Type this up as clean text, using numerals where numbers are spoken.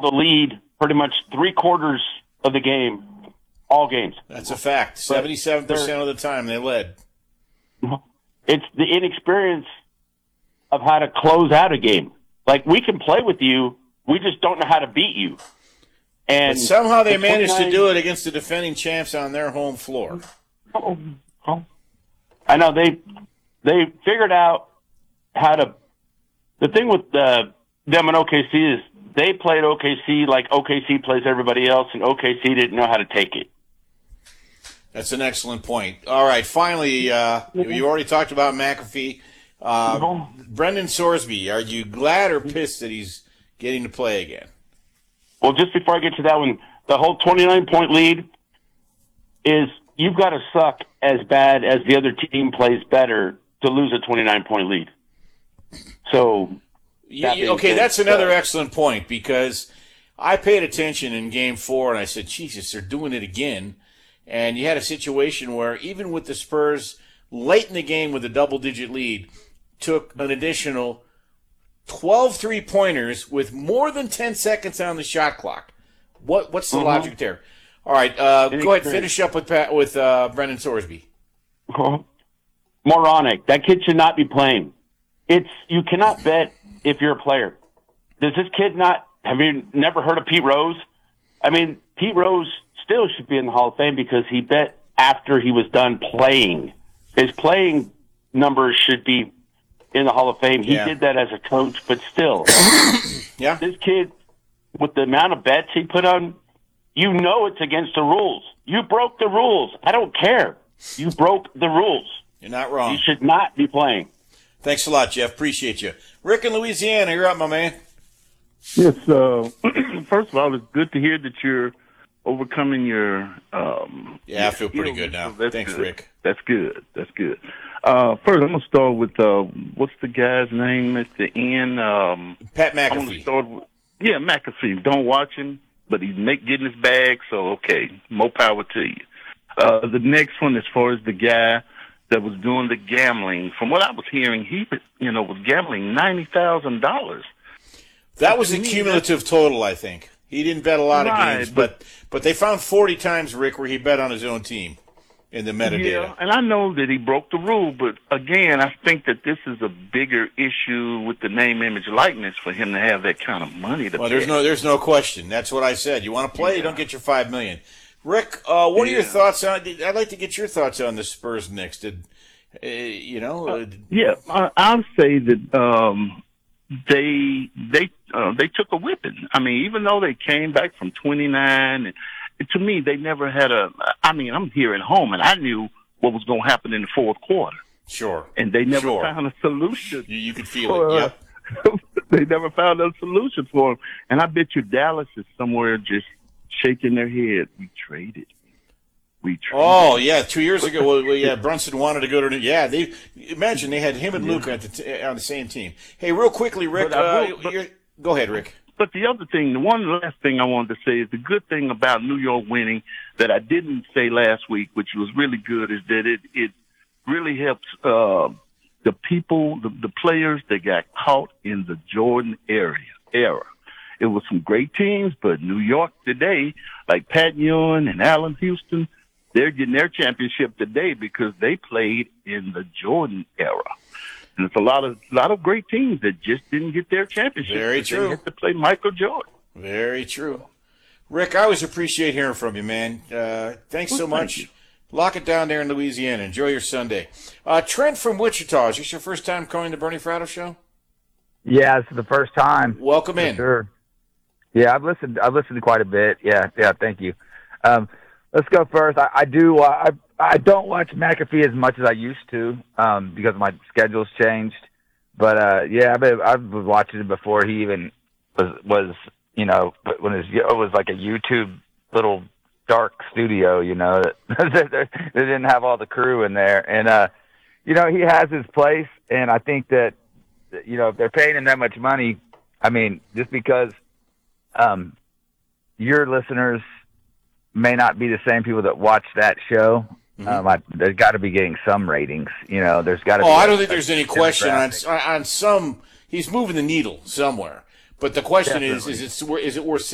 the lead pretty much 3/4 of the game, all games. That's a fact. 77% of the time they led. It's the inexperience of how to close out a game. Like, we can play with you, we just don't know how to beat you. And but somehow they managed to do it against the defending champs on their home floor. I know they figured out how to. The thing with them and OKC is they played OKC like OKC plays everybody else, and OKC didn't know how to take it. That's an excellent point. All right, finally, you already talked about McAfee. Brendan Sorsby, are you glad or pissed that he's getting to play again? Well, just before I get to that one, the whole 29-point lead is you've got to suck as bad as the other team plays better to lose a 29-point lead. So, that's another excellent point, because I paid attention in Game 4 and I said, Jesus, they're doing it again. And you had a situation where even with the Spurs late in the game with a double-digit lead, took an additional 12 three-pointers with more than 10 seconds on the shot clock. What's the logic there? All right, go ahead, finish up with Brendan Sorsby. Moronic. That kid should not be playing. You cannot bet if you're a player. Does this kid not? Have you never heard of Pete Rose? I mean, Pete Rose still should be in the Hall of Fame because he bet after he was done playing. His playing numbers should be in the Hall of Fame. He did that as a coach, but still. This kid, with the amount of bets he put on, you know it's against the rules. You broke the rules. I don't care. You broke the rules. You're not wrong. You should not be playing. Thanks a lot, Jeff. Appreciate you. Rick in Louisiana, you're up, my man. Yes. First of all, it's good to hear that you're overcoming your. I feel pretty good now. Thanks, good. Rick. That's good. First, I'm going to start with what's the guy's name at the end? Pat McAfee. McAfee. Don't watch him, but he's getting his bag, so okay, more power to you. The next one, as far as the guy that was doing the gambling, from what I was hearing, he was gambling $90,000. That was a cumulative total, I think. He didn't bet a lot of games, but they found 40 times, Rick, where he bet on his own team in the metadata. Yeah, and I know that he broke the rule, but again, I think that this is a bigger issue with the name, image, likeness for him to have that kind of money to bet. There's no question. That's what I said. You want to play, you don't get your $5 million. Rick, what are your thoughts on? I'd like to get your thoughts on the Spurs Knicks. I'll say that they took a whipping. I mean, even though they came back from 29, to me, they never had I'm here at home, and I knew what was going to happen in the fourth quarter. Sure. And they never found a solution. You could feel it, yep. They never found a solution for him. And I bet you Dallas is somewhere just shaking their head. We traded. Oh, yeah, 2 years ago. Well, Brunson wanted to go to. Yeah, imagine they had him and Luka on the same team. Hey, real quickly, Rick. Go ahead, Rick. But the one last thing I wanted to say is the good thing about New York winning that I didn't say last week, which was really good, is that it really helps the people, the players that got caught in the Jordan era. It was some great teams, but New York today, like Pat Ewing and Allen Houston, they're getting their championship today because they played in the Jordan era. And it's a lot of great teams that just didn't get their championship. Very true. They had to play Michael Jordan. Very true. Rick, I always appreciate hearing from you, man. Thanks so much. Thank you. Lock it down there in Louisiana. Enjoy your Sunday. Trent from Wichita, is this your first time calling the Bernie Fratto Show? Yeah, it's the first time. Welcome in. Sure. Yeah, I've listened to quite a bit. Yeah, thank you. Let's go first. I don't watch McAfee as much as I used to because my schedule's changed. But I was watching it before he even was when it was like a YouTube little dark studio, that they didn't have all the crew in there. And he has his place, and I think that if they're paying him that much money, I mean, just because your listeners may not be the same people that watch that show. Mm-hmm. There's got to be getting some ratings. There's got to. Oh, I don't think there's any question on some. He's moving the needle somewhere, but the question is it worth